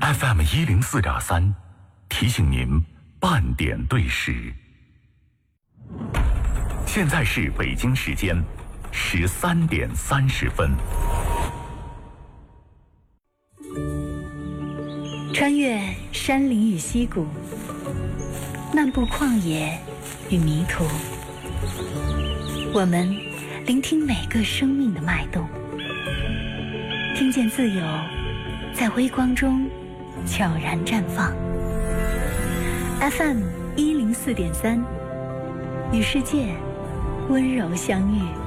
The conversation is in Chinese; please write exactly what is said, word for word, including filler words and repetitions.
F M 一零四点三，提醒您半点对时。现在是北京时间十三点三十分。 穿越山林与溪谷，漫步旷野与迷途，我们聆听每个生命的脉动，听见自由在微光中悄然绽放。F M 一零四点三，与世界温柔相遇。